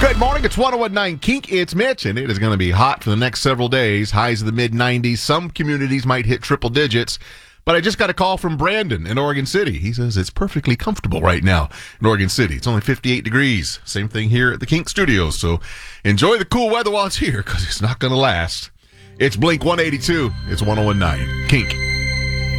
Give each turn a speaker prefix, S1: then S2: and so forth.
S1: Good morning. It's 1019 Kink. It's Mitch, and it is going to be hot for the next several days. Highs of the mid-90s. Some communities might hit triple digits. But I just got a call from Brandon in Oregon City. He says it's perfectly comfortable right now in Oregon City. It's only 58 degrees. Same thing here at the Kink Studios. So enjoy the cool weather while it's here because it's not going to last. It's Blink 182. It's 1019 Kink.